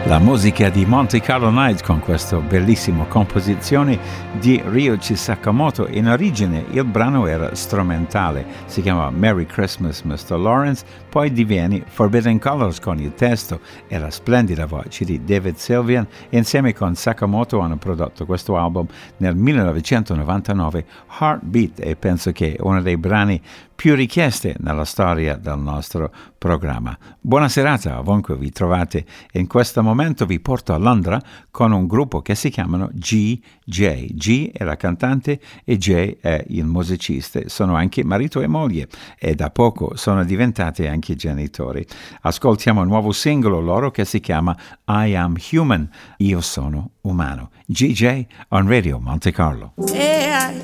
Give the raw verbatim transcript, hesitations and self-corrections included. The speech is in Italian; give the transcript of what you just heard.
La musica di Monte Carlo Night con questa bellissima composizione di Ryuichi Sakamoto. In origine il brano era strumentale, si chiama Merry Christmas mister Lawrence, poi diviene Forbidden Colors con il testo e la splendida voce di David Sylvian. Insieme con Sakamoto hanno prodotto questo album nel millenovecentonovantanove, Heartbeat, e penso che è uno dei brani più richieste nella storia del nostro programma. Buona serata ovunque vi trovate. In questo momento vi porto a Londra con un gruppo che si chiamano G J. G è la cantante e J è il musicista. Sono anche marito e moglie e da poco sono diventati anche genitori. Ascoltiamo un nuovo singolo loro che si chiama I Am Human, Io sono umano. G J on Radio Monte Carlo. Yeah,